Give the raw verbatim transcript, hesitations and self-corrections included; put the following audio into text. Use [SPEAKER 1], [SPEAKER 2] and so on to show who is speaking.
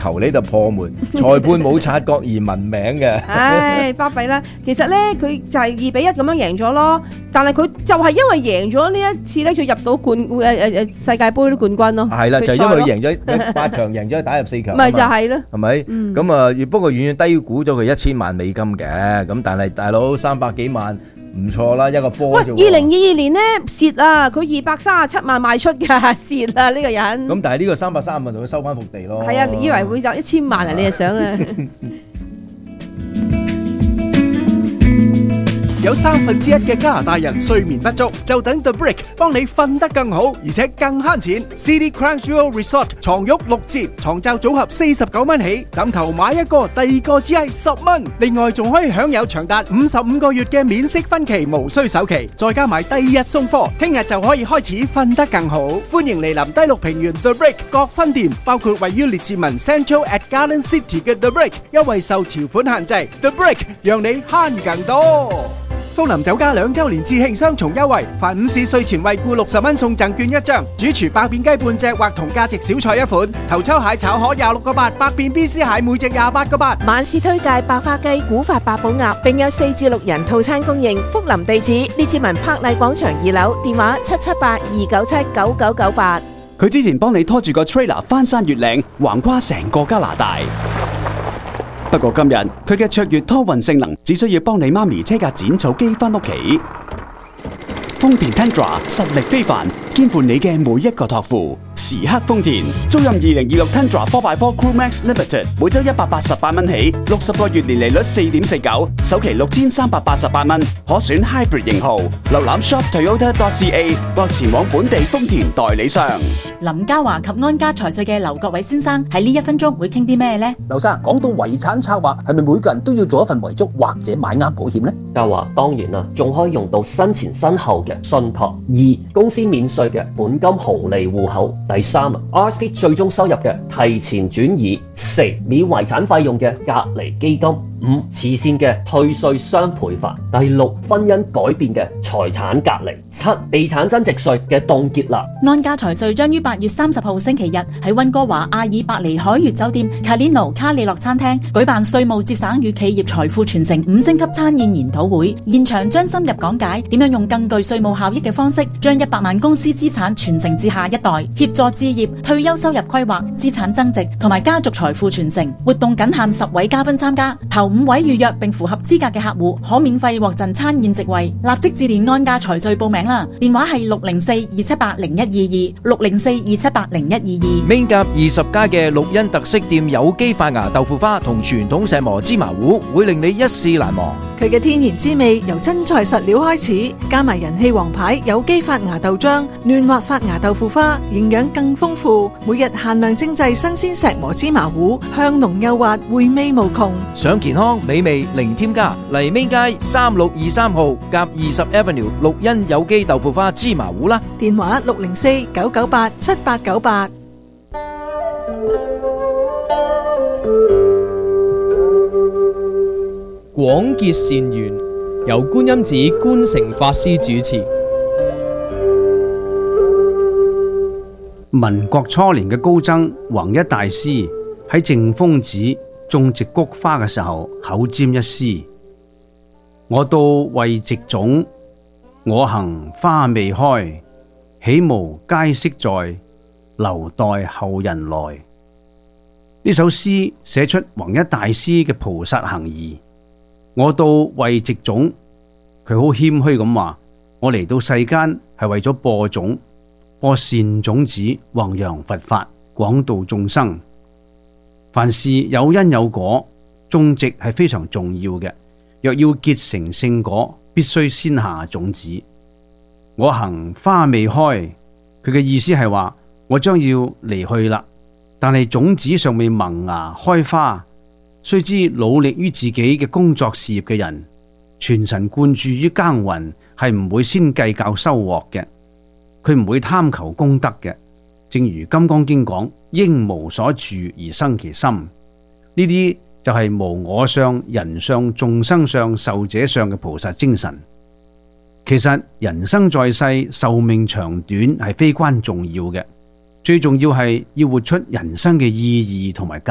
[SPEAKER 1] 球呢度破門，裁判冇察覺而聞名嘅。
[SPEAKER 2] 唉，巴閉啦！其實咧，佢就係二比一咁樣贏咗咯。但係佢就係因為贏咗呢一次咧，就入到冠誒誒誒世界盃啲冠軍咯。
[SPEAKER 1] 係啦，就係因為佢贏咗八強，贏咗打入四強。
[SPEAKER 2] 咪就係咯，
[SPEAKER 1] 係咪？咁啊，不過遠遠低估咗佢一千萬美金嘅。咁但係大佬三百幾萬唔錯啦，一個波。喂，
[SPEAKER 2] 二零二二年咧蝕啊，佢二百三十七萬賣出㗎，蝕啊呢個人。
[SPEAKER 1] 咁但係呢個三百三十萬同佢收翻復地咯。
[SPEAKER 2] 係啊，你以為會有一千萬啊？你就想啊？
[SPEAKER 3] 有三分之一嘅加拿大人睡眠不足，就等 The Brick 幫你瞓得更好，而且更慳錢。City Crown Jewel Resort 床褥六折，床罩組合四十九蚊起，枕頭買一個，第二個只係十蚊。另外仲可以享有長達五十五個月嘅免息分期，無需首期，再加埋第二日送貨，聽日就可以開始瞓得更好。歡迎嚟臨低綠平原 The Brick 各分店，包括位於列治文 Central at Garden City 嘅 The Brick， 優惠受條款限制。The Brick 讓你慳更多。福林酒家兩周年致慶雙重優惠，凡午市稅前惠顧六十蚊送贈券一張，主廚百變雞半隻或同價值小菜一款，頭抽蟹炒河廿六個八，百變 B C 蟹每隻廿八個八。
[SPEAKER 4] 晚市推介百花雞、古法八寶鴨，並有四至六人套餐供應。福林地址列治文柏麗廣場二樓，電話七七八二九七九九九八。
[SPEAKER 5] 佢之前幫你拖住個 trailer 翻山越嶺，橫跨成個加拿大。不過今日佢嘅卓越拖運性能，只需要幫你媽咪車架剪草機返屋企。豐田 Tundra 實力非凡，肩負你嘅每一個託付。時刻豐田，租賃二零二六 Tundra four by four Crew Max Limited， 每周一百八十八蚊起，六十個月年利率四點四九，首期六千三百八十八蚊，可選 Hybrid 型號。瀏覽 shop toyota dot c a 或前往本地豐田代理商。
[SPEAKER 6] 林家華及安家財稅嘅劉國偉先生喺呢一分鐘會傾啲咩呢？
[SPEAKER 7] 劉生講到遺產策劃，係咪每個人都要做一份遺囑或者買啱保險呢？
[SPEAKER 8] 家華當然啦，仲可以用到身前身後嘅信託。二、公司免稅嘅本金紅利戶口。第三啊 ，R S P 最終收入嘅提前轉移。四、免遺產費用嘅隔離基金。五、慈善嘅退稅雙倍法。第六、婚姻改變嘅財產隔離。七、地產增值稅嘅凍結啦。
[SPEAKER 6] 安家財稅將於八月三十號星期日喺溫哥華阿爾伯尼海悅酒店 Calino 卡里諾餐廳舉辦稅務節省與企業財富傳承五星級餐宴研討會，現場將深入講解點樣用更具稅務效益嘅方式，將一百萬公司資產傳承至下一代，協助置業、退休收入規劃、資產增值同埋家族財富傳承。活動僅限十位嘉賓參加，頭五位預約並符合資格嘅客戶可免費獲贈餐宴席位。立即致電安家財稅報名啦，電話係六零四二七八零一二二六零四二七八零一二二。
[SPEAKER 9] Main 甲二十家嘅綠茵特色店有機發芽豆腐花同傳統石磨芝麻糊，會令你一試難忘。
[SPEAKER 10] 佢嘅天然滋味由真材實料開始，加埋人氣王牌有機發芽豆漿、嫩滑發芽豆腐花，營養更豐富。每日限量精製新鮮石磨芝麻糊，香濃幼滑，回味無窮。
[SPEAKER 9] 想健康美味零添加，嚟 Main 街三六二三號甲二十 Avenue 綠茵有機豆腐花芝麻糊啦。
[SPEAKER 10] 電話六零四九九八七八九八。
[SPEAKER 11] 廣結善緣，由觀音寺觀誠法師主持。
[SPEAKER 12] 民國初年嘅高僧弘一大師喺淨豐寺種植菊花嘅時候，口占一詩：我到為植種，我行花未開，豈無皆惜在，留待後人來。呢首詩寫出弘一大師嘅菩薩行義。我到為植種，佢好謙虛咁話：我嚟到世間係為咗播種，播善種子，弘揚佛法，廣度眾生。凡事有因有果，種植係非常重要嘅。若要結成聖果，必須先下種子。我行花未開，佢嘅意思係話我將要離去啦，但係種子尚未萌芽開花。須知努力於自己嘅工作事業嘅人，全神貫注於耕耘，係唔會先計較收穫嘅。佢唔會貪求功德嘅。正如《金剛經》講：應無所住而生其心。呢啲就係無我相、人相、眾生相、壽者相嘅菩薩精神。其實人生在世，壽命長短係非關重要嘅，最重要係要活出人生嘅意義同埋價值。